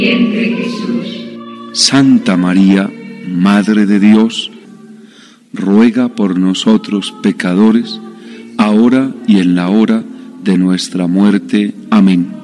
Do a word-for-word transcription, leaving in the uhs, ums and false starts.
Jesús. Santa María, Madre de Dios, ruega por nosotros pecadores, ahora y en la hora de nuestra muerte. Amén.